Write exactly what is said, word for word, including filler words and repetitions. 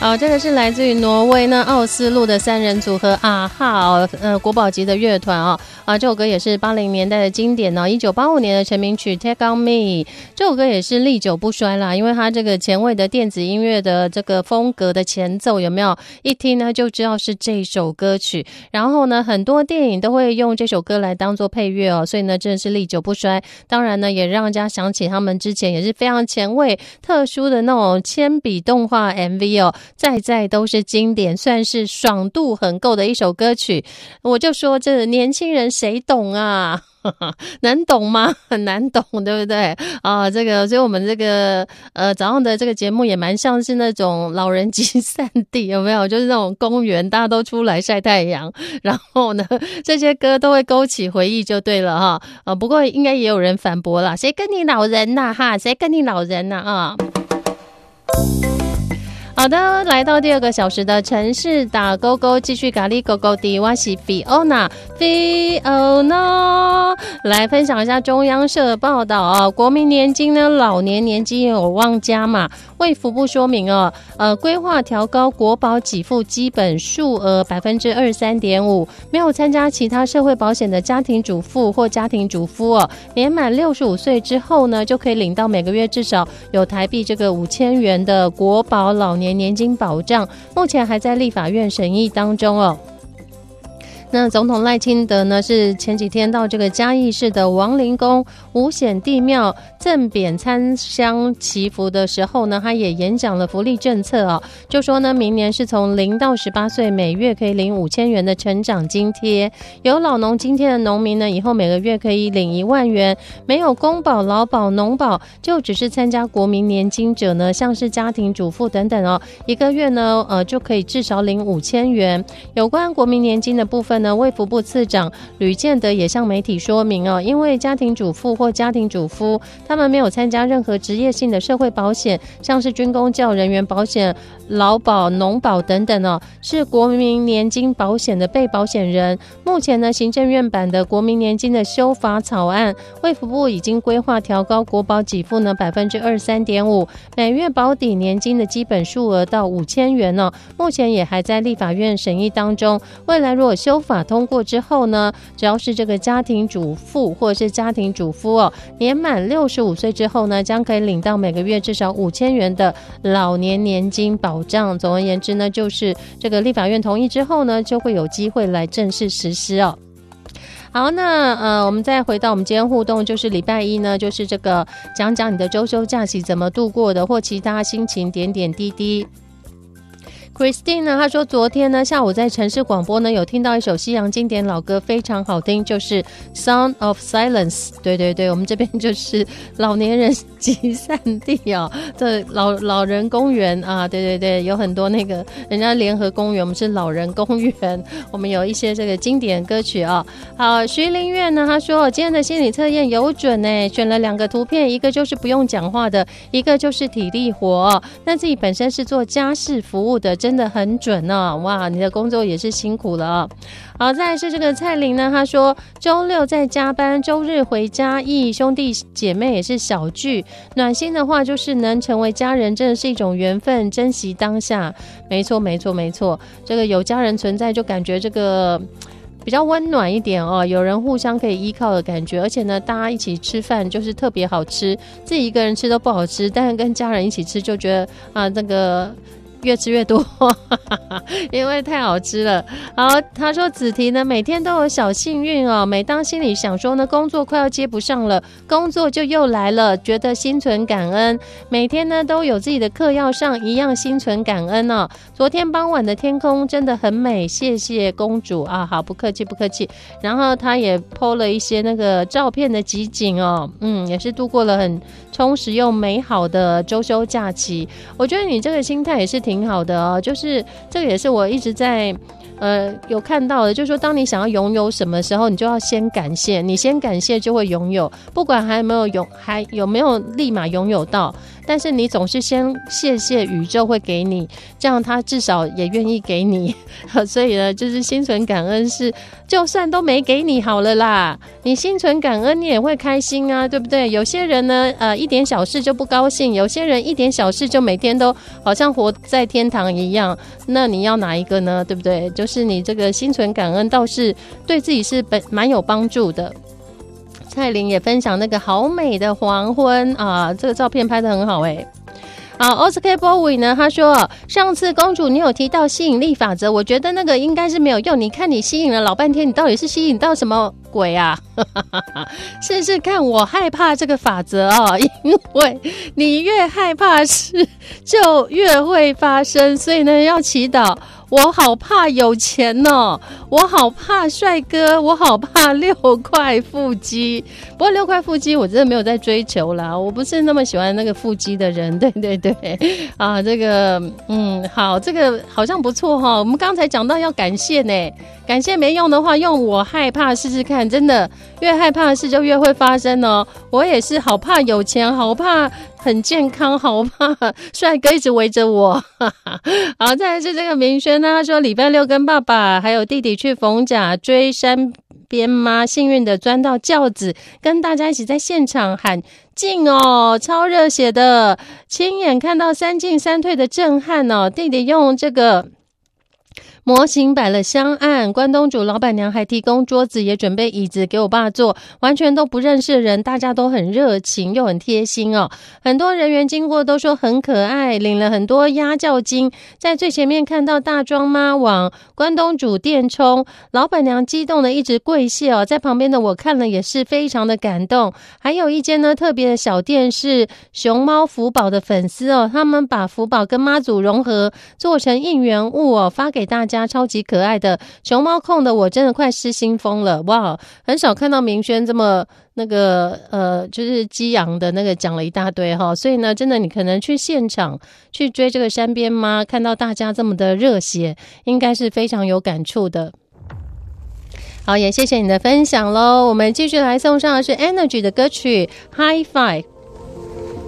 哦，这个是来自于挪威呢奥斯陆的三人组合啊哈哦，呃国宝级的乐团哦啊，这首歌也是八零年代的经典哦，一九八五年的成名曲 Take on Me， 这首歌也是历久不衰啦，因为它这个前卫的电子音乐的这个风格的前奏有没有一听呢就知道是这首歌曲，然后呢很多电影都会用这首歌来当做配乐哦，所以呢真的是历久不衰，当然呢也让人家想起他们之前也是非常前卫特殊的那种铅笔动画 M V 哦，在在都是经典，算是爽度很够的一首歌曲。我就说这年轻人谁懂啊能懂吗？很难懂，对不对啊？这个，所以我们这个呃早上的这个节目也蛮像是那种老人集散地，有没有？就是那种公园，大家都出来晒太阳，然后呢，这些歌都会勾起回忆，就对了哈。呃，不过应该也有人反驳啦，谁跟你老人呐、啊？哈，谁跟你老人呐、啊？啊？好的，来到第二个小时的城市打勾勾，继续咖喱勾勾的，我是 Fiona Fiona 来分享一下中央社的报道啊，国民年金呢，老年年金有望加码，卫福部说明哦，呃，规划调高国保给付基本数额百分之二十三点五，没有参加其他社会保险的家庭主妇或家庭主夫哦，年满六十五岁之后呢，就可以领到每个月至少有台币这个五千元的国保老年年金保障，目前还在立法院审议当中哦。那总统赖清德呢，是前几天到这个嘉义市的王陵宫五显帝庙赠匾参香祈福的时候呢，他也演讲了福利政策哦，就说呢，明年是从零到十八岁每月可以领五千元的成长津贴，有老农津贴的农民呢，以后每个月可以领一万元，没有公保、劳保、农保，就只是参加国民年金者呢，像是家庭主妇等等哦，一个月呢，呃，就可以至少领五千元。有关国民年金的部分呢，卫福部次长吕建德也向媒体说明哦，因为家庭主妇或家庭主夫他们没有参加任何职业性的社会保险，像是军公教人员保险、劳保、农保等等哦，是国民年金保险的被保险人。目前呢，行政院版的国民年金的修法草案，卫福部已经规划调高国保给付呢百分之二十三点五，每月保底年金的基本数额到五千元哦，目前也还在立法院审议当中。未来如果修法通过之后呢，只要是这个家庭主妇或者是家庭主夫哦，年满六十五岁之后呢，将可以领到每个月至少五千元的老年年金保障。总而言之呢，就是这个立法院同意之后呢，就会有机会来正式实施哦。好，那呃，我们再回到我们今天互动，就是礼拜一呢，就是这个讲讲你的周休假期怎么度过的，或其他心情点点滴滴。Christine 呢，她说昨天呢下午在城市广播呢有听到一首西洋经典老歌，非常好听，就是 Sound of Silence。 对对对，我们这边就是老年人集散地哦，这老老人公园啊，对对对，有很多那个人家联合公园，我们是老人公园，我们有一些这个经典歌曲啊。好，徐林月呢，他说今天的心理测验有准呢，选了两个图片，一个就是不用讲话的，一个就是体力活哦，那自己本身是做家事服务的，真的很准哦，哇，你的工作也是辛苦了哦。好，再来是这个蔡玲呢，她说周六在加班，周日回家，忆兄弟姐妹也是小聚，暖心的话就是能成为家人真的是一种缘分，珍惜当下。没错没错没错，这个有家人存在就感觉这个比较温暖一点哦，有人互相可以依靠的感觉，而且呢，大家一起吃饭就是特别好吃，自己一个人吃都不好吃，但是跟家人一起吃就觉得啊，那个越吃越多因为太好吃了。好，他说子提呢每天都有小幸运哦，每当心里想说呢工作快要接不上了，工作就又来了，觉得心存感恩，每天呢都有自己的课要上，一样心存感恩哦。昨天傍晚的天空真的很美，谢谢公主啊，好，不客气不客气。然后他也 po 了一些那个照片的集锦哦，嗯，也是度过了很充实又美好的周休假期。我觉得你这个心态也是挺好的哦，就是这个也是我一直在呃有看到的，就是说当你想要拥有什么时候，你就要先感谢，你先感谢就会拥有，不管还有没有拥还有没有立马拥有到， 但是你总是先谢谢宇宙会给你，这样他至少也愿意给你。所以呢，就是心存感恩是，就算都没给你好了啦，你心存感恩你也会开心啊，对不对？有些人呢，呃，一点小事就不高兴，有些人一点小事就每天都好像活在天堂一样。那你要哪一个呢？对不对？就是你这个心存感恩，倒是对自己是本蛮有帮助的。蔡琳也分享那个好美的黄昏啊，这个照片拍得很好哎、欸。啊 ，Oscar Bowie 呢？他说，上次公主你有提到吸引力法则，我觉得那个应该是没有用。你看你吸引了老半天，你到底是吸引到什么鬼啊？试试看，我害怕这个法则哦，因为你越害怕事，就越会发生。所以呢，要祈祷。我好怕有钱哦，我好怕帅哥，我好怕六块腹肌。不过六块腹肌我真的没有在追求啦，我不是那么喜欢那个腹肌的人。对对对，啊，这个嗯，好，这个好像不错哈、哦。我们刚才讲到要感谢呢，感谢没用的话，用我害怕试试看，真的越害怕的事就越会发生哦。我也是好怕有钱，好怕很健康，好怕帅哥一直围着我。好，再来是这个明轩呢，他说礼拜六跟爸爸还有弟弟去逢甲追山边妈，幸运的钻到轿子，跟大家一起在现场喊进哦，超热血的，亲眼看到三进三退的震撼哦。弟弟用这个模型摆了香案，关东煮老板娘还提供桌子，也准备椅子给我爸坐，完全都不认识的人，大家都很热情又很贴心哦。很多人员经过都说很可爱，领了很多鸭叫金。在最前面看到大庄妈往关东煮店冲，老板娘激动的一直跪谢哦，在旁边的我看了也是非常的感动。还有一间呢特别的小店是熊猫福宝的粉丝哦，他们把福宝跟妈祖融合做成应援物哦，发给大家。超级可爱的熊猫控的我真的快失心疯了，哇！很少看到明轩这么那个呃，就是激昂的那个讲了一大堆哈，所以呢，真的你可能去现场去追这个山边妈，看到大家这么的热血，应该是非常有感触的。好，也谢谢你的分享咯，我们继续来送上的是 Energy 的歌曲 High Five。